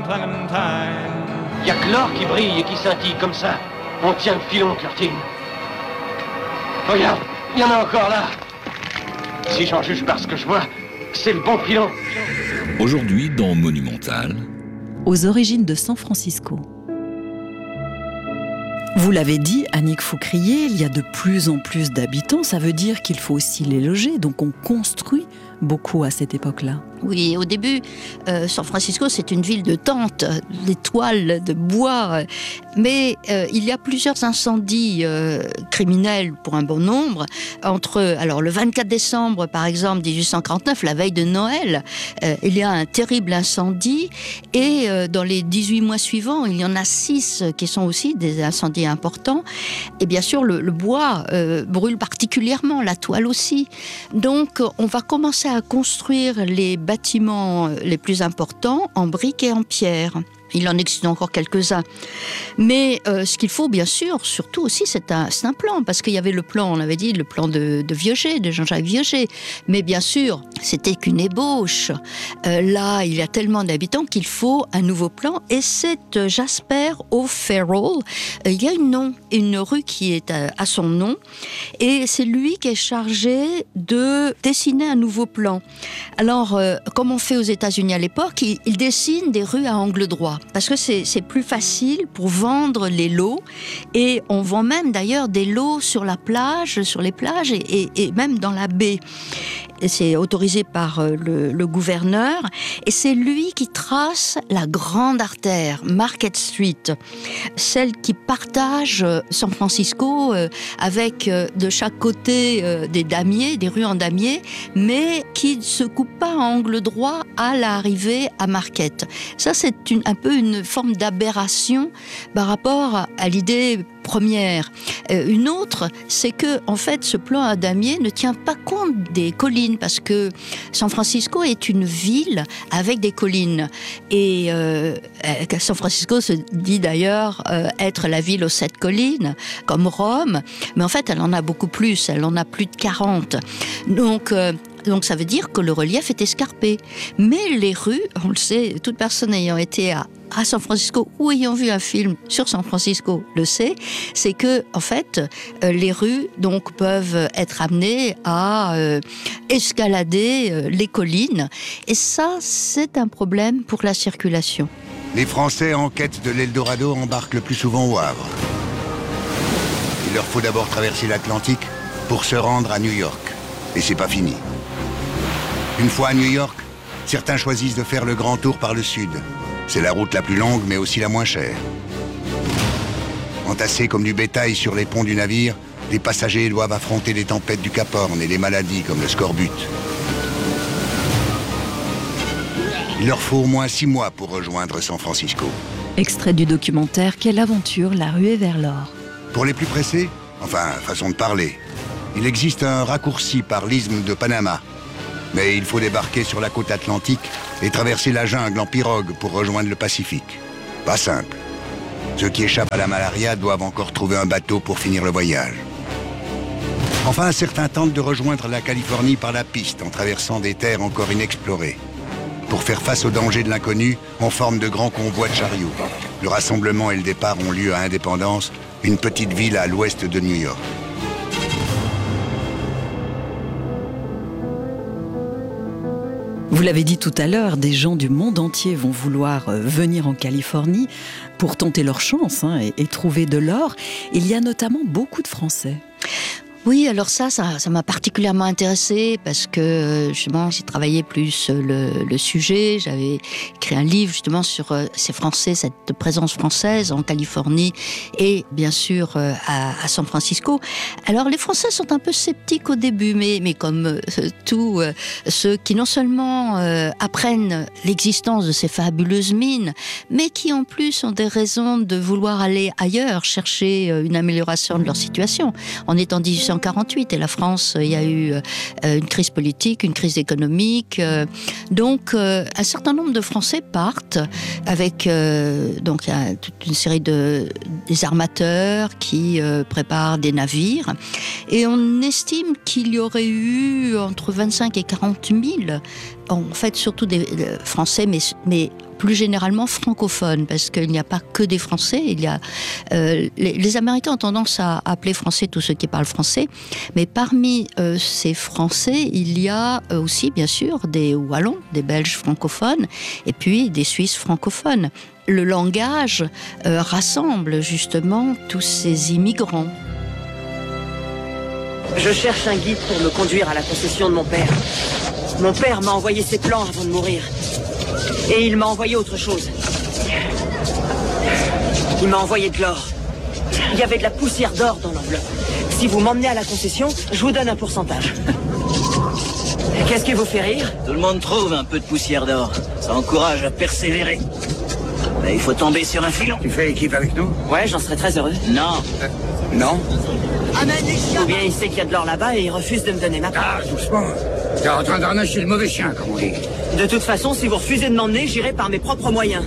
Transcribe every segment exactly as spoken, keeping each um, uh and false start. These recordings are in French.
Clementine. Il y a que l'or qui brille et qui scintille comme ça. On tient le filon, Curtine. Regarde, il y en a encore là. Si j'en juge par ce que je vois, c'est le bon filon. Aujourd'hui, dans Monumental, aux origines de San Francisco. Vous l'avez dit, Annick Faucrier, il y a de plus en plus d'habitants, ça veut dire qu'il faut aussi les loger, donc on construit beaucoup à cette époque-là. Oui, au début, euh, San Francisco, c'est une ville de tentes, des toiles de bois. Mais euh, il y a plusieurs incendies euh, criminels pour un bon nombre. Entre, alors, le vingt-quatre décembre, par exemple, dix-huit cent quarante-neuf, la veille de Noël, euh, il y a un terrible incendie. Et euh, dans les dix-huit mois suivants, il y en a six qui sont aussi des incendies importants. Et bien sûr, le, le bois euh, brûle particulièrement, la toile aussi. Donc, on va commencer à construire les bâtiments les plus importants en briques et en pierre. Il en existe encore quelques-uns. Mais euh, ce qu'il faut, bien sûr, surtout aussi, c'est un, c'est un plan. Parce qu'il y avait le plan, on avait dit, le plan de, de Vieuget, de Jean-Jacques Vieuget. Mais bien sûr, c'était qu'une ébauche. Euh, là, il y a tellement d'habitants qu'il faut un nouveau plan. Et c'est Jasper O'Farrell. Euh, il y a une, nom, une rue qui est à, à son nom. Et c'est lui qui est chargé de dessiner un nouveau plan. Alors, euh, comme on fait aux États-Unis à l'époque, il, il dessine des rues à angle droit. Parce que c'est, c'est plus facile pour vendre les lots. Et on vend même d'ailleurs des lots sur la plage, sur les plages et, et, et même dans la baie. Et c'est autorisé par le, le gouverneur. Et c'est lui qui trace la grande artère, Market Street. Celle qui partage San Francisco avec de chaque côté des damiers, des rues en damier, mais qui ne se coupe pas à angle droit à l'arrivée à Market. Ça, c'est une, un peu une forme d'aberration par rapport à l'idée première. Euh, une autre, c'est que, en fait, ce plan à damier ne tient pas compte des collines, parce que San Francisco est une ville avec des collines. Et euh, San Francisco se dit d'ailleurs euh, être la ville aux sept collines, comme Rome, mais en fait, elle en a beaucoup plus, elle en a plus de quarante. Donc, euh, Donc ça veut dire que le relief est escarpé. Mais les rues, on le sait, toute personne ayant été à, à San Francisco ou ayant vu un film sur San Francisco le sait, c'est que en fait euh, les rues donc peuvent être amenées à euh, escalader euh, les collines. Et ça, c'est un problème pour la circulation. Les Français en quête de l'Eldorado embarquent le plus souvent au Havre. Il leur faut d'abord traverser l'Atlantique pour se rendre à New York. Et c'est pas fini. Une fois à New York, certains choisissent de faire le grand tour par le sud. C'est la route la plus longue, mais aussi la moins chère. Entassés comme du bétail sur les ponts du navire, les passagers doivent affronter les tempêtes du Cap Horn et les maladies comme le scorbut. Il leur faut au moins six mois pour rejoindre San Francisco. Extrait du documentaire « Quelle aventure, la ruée vers l'or ». Pour les plus pressés, enfin, façon de parler, il existe un raccourci par l'isthme de Panama. Mais il faut débarquer sur la côte atlantique et traverser la jungle en pirogue pour rejoindre le Pacifique. Pas simple. Ceux qui échappent à la malaria doivent encore trouver un bateau pour finir le voyage. Enfin, certains tentent de rejoindre la Californie par la piste en traversant des terres encore inexplorées. Pour faire face aux dangers de l'inconnu, on forme de grands convois de chariots. Le rassemblement et le départ ont lieu à Indépendance, une petite ville à l'ouest de New York. Vous l'avez dit tout à l'heure, des gens du monde entier vont vouloir venir en Californie pour tenter leur chance hein, et, et trouver de l'or. Il y a notamment beaucoup de Français. Oui, alors ça, ça, ça m'a particulièrement intéressée parce que justement, j'ai travaillé plus le, le sujet. J'avais écrit un livre justement sur euh, ces Français, cette présence française en Californie et bien sûr euh, à, à San Francisco. Alors les Français sont un peu sceptiques au début, mais, mais comme euh, tous euh, ceux qui non seulement euh, apprennent l'existence de ces fabuleuses mines, mais qui en plus ont des raisons de vouloir aller ailleurs, chercher euh, une amélioration de leur situation. En étant dix-huit cent quarante-huit et la France, il y a eu euh, une crise politique, une crise économique. Euh, donc, euh, un certain nombre de Français partent avec euh, donc il y a toute une série de des armateurs qui euh, préparent des navires et on estime qu'il y aurait eu entre vingt-cinq et quarante mille, en fait surtout des, des Français, mais mais plus généralement francophones, parce qu'il n'y a pas que des Français. Il y a euh, les, les Américains ont tendance à appeler Français tous ceux qui parlent français, mais parmi euh, ces Français, il y a aussi bien sûr des Wallons, des Belges francophones, et puis des Suisses francophones. Le langage euh, rassemble justement tous ces immigrants. Je cherche un guide pour me conduire à la concession de mon père. Mon père m'a envoyé ses plans avant de mourir. Et il m'a envoyé autre chose. Il m'a envoyé de l'or. Il y avait de la poussière d'or dans l'enveloppe. Si vous m'emmenez à la concession, je vous donne un pourcentage. Qu'est-ce qui vous fait rire? Tout le monde trouve un peu de poussière d'or. Ça encourage à persévérer. Mais il faut tomber sur un filon. Tu fais équipe avec nous? Ouais, j'en serais très heureux. Non. Euh, non? Ou bien il sait qu'il y a de l'or là-bas et il refuse de me donner ma part. Ah, doucement. T'es en train d'arnacher le mauvais chien, comme on dit. De toute façon, si vous refusez de m'emmener, j'irai par mes propres moyens.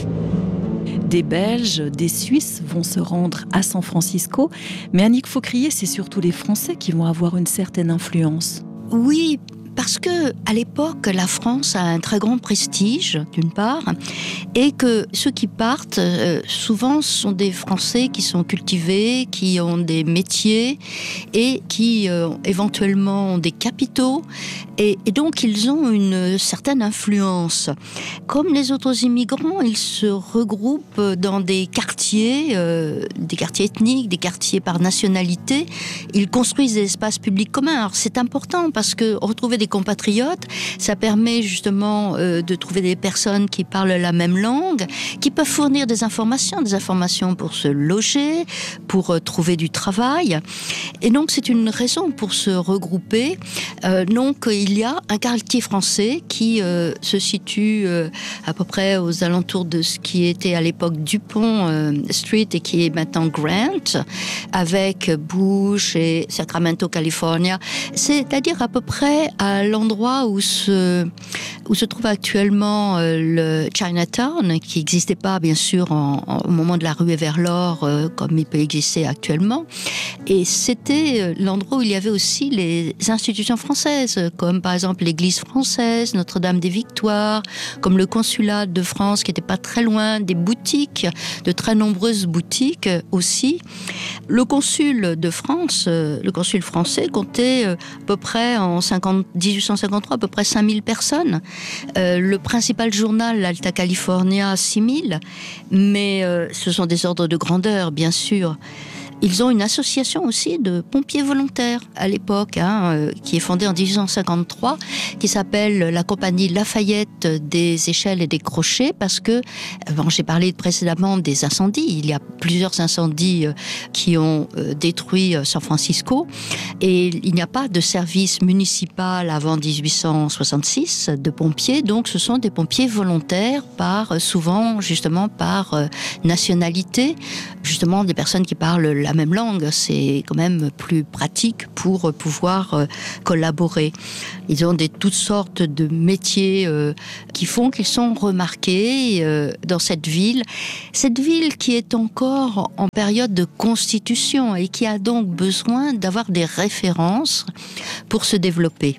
Des Belges, des Suisses vont se rendre à San Francisco, mais Annick Faucrier, c'est surtout les Français qui vont avoir une certaine influence. Oui, parce que à l'époque, la France a un très grand prestige, d'une part, et que ceux qui partent, euh, souvent, sont des Français qui sont cultivés, qui ont des métiers et qui, euh, éventuellement, ont des capitaux. Et, et donc, ils ont une certaine influence. Comme les autres immigrants, ils se regroupent dans des quartiers, euh, des quartiers ethniques, des quartiers par nationalité. Ils construisent des espaces publics communs. Alors, c'est important parce que retrouver des compatriotes, ça permet justement euh, de trouver des personnes qui parlent la même langue, qui peuvent fournir des informations, des informations pour se loger, pour euh, trouver du travail. Et donc, c'est une raison pour se regrouper. Euh, donc, il y a un quartier français qui euh, se situe euh, à peu près aux alentours de ce qui était à l'époque Dupont euh, Street et qui est maintenant Grant, avec Bush et Sacramento, California. C'est-à-dire à peu près à l'endroit où se, où se trouve actuellement euh, le Chinatown, qui n'existait pas bien sûr en, en, au moment de la ruée vers l'or euh, comme il peut exister actuellement. Et c'était l'endroit où il y avait aussi les institutions françaises, comme par exemple l'église française, Notre-Dame des Victoires, comme le consulat de France qui n'était pas très loin, des boutiques, de très nombreuses boutiques aussi. Le consul de France, le consul français, comptait à peu près en dix-huit cent cinquante-trois à peu près cinq mille personnes. Euh, le principal journal, l'Alta California, six mille, mais euh, ce sont des ordres de grandeur, bien sûr. Ils ont une association aussi de pompiers volontaires à l'époque, hein, euh, qui est fondée en dix-huit cent cinquante-trois, qui s'appelle la Compagnie Lafayette des échelles et des crochets, parce que, bon, j'ai parlé précédemment des incendies. Il y a plusieurs incendies euh, qui ont euh, détruit euh, San Francisco, et il n'y a pas de service municipal avant dix-huit cent soixante-six de pompiers, donc ce sont des pompiers volontaires, par souvent justement par euh, nationalité, justement des personnes qui parlent la même langue, c'est quand même plus pratique pour pouvoir euh, collaborer. Ils ont des, toutes sortes de métiers euh, qui font qu'ils sont remarqués euh, dans cette ville. Cette ville qui est encore en période de constitution et qui a donc besoin d'avoir des références pour se développer.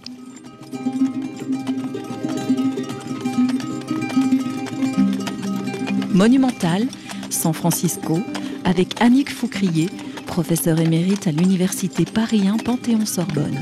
Monumental, San Francisco, avec Annick Faucrier, professeure émérite à l'université Paris un Panthéon-Sorbonne.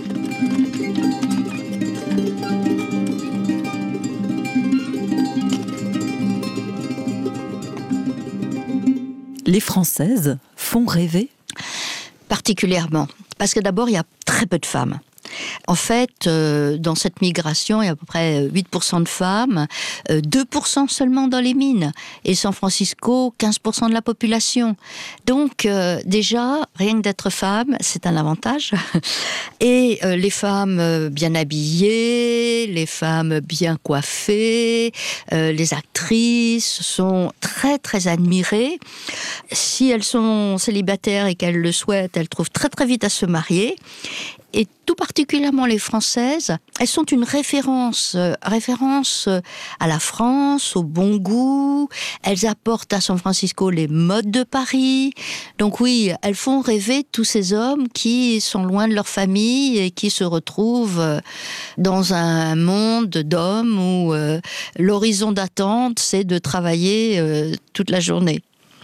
Les Françaises font rêver ? Particulièrement, parce que d'abord, il y a très peu de femmes. En fait, euh, dans cette migration, il y a à peu près huit pour cent de femmes, euh, deux pour cent seulement dans les mines, et San Francisco, quinze pour cent de la population. Donc, euh, déjà, rien que d'être femme, c'est un avantage. Et euh, les femmes euh, bien habillées, les femmes bien coiffées, euh, les actrices sont très, très admirées. Si elles sont célibataires et qu'elles le souhaitent, elles trouvent très, très vite à se marier. et tout particulièrement les Françaises, elles sont une référence, euh, référence à la France, au bon goût. Elles apportent à San Francisco les modes de Paris. Donc oui, elles font rêver tous ces hommes qui sont loin de leur famille et qui se retrouvent dans un monde d'hommes où euh, l'horizon d'attente, c'est de travailler euh, toute la journée.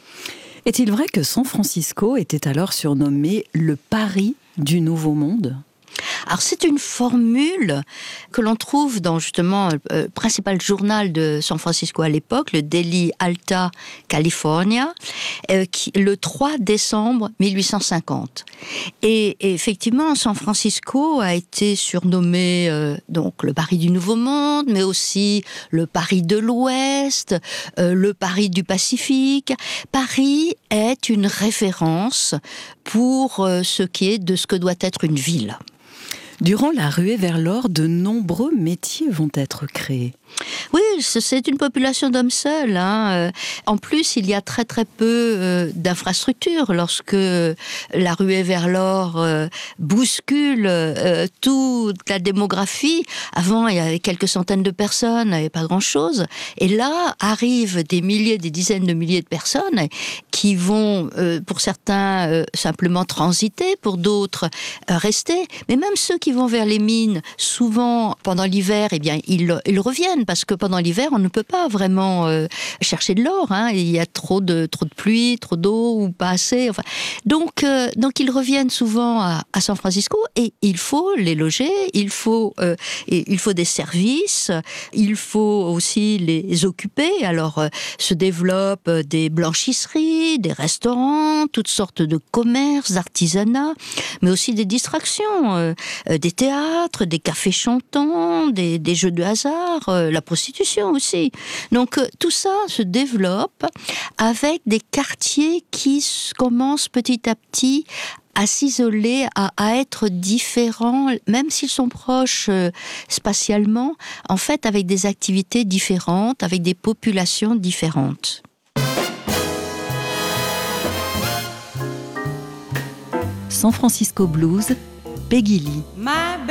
Est-il vrai que San Francisco était alors surnommé le Paris du Nouveau Monde ? Alors c'est une formule que l'on trouve dans justement le principal journal de San Francisco à l'époque, le Daily Alta California, euh, qui, le trois décembre mille huit cent cinquante. Et, et effectivement, San Francisco a été surnommé euh, donc le Paris du Nouveau Monde, mais aussi le Paris de l'Ouest, euh, le Paris du Pacifique. Paris est une référence pour euh, ce qui est de ce que doit être une ville. Durant la ruée vers l'or, de nombreux métiers vont être créés. Oui, c'est une population d'hommes seuls. Hein. En plus, il y a très très peu d'infrastructures. Lorsque la ruée vers l'or bouscule toute la démographie, avant il y avait quelques centaines de personnes, il n'y avait pas grand-chose. Et là, arrivent des milliers, des dizaines de milliers de personnes qui vont, pour certains, simplement transiter, pour d'autres, rester. Mais même ceux qui vont vers les mines, souvent, pendant l'hiver, eh bien, ils, ils reviennent. Parce que pendant l'hiver, on ne peut pas vraiment euh, chercher de l'or. Hein. Il y a trop de, trop de pluie, trop d'eau ou pas assez. Enfin, donc, euh, donc, ils reviennent souvent à, à San Francisco et il faut les loger, il faut, euh, et il faut des services, il faut aussi les occuper. Alors, euh, se développent des blanchisseries, des restaurants, toutes sortes de commerces, d'artisanat, mais aussi des distractions, euh, des théâtres, des cafés chantants, des, des jeux de hasard, euh, la prostitution aussi. Donc euh, tout ça se développe avec des quartiers qui commencent petit à petit à s'isoler, à, à être différents, même s'ils sont proches euh, spatialement, en fait avec des activités différentes, avec des populations différentes. San Francisco Blues, Peggy Lee.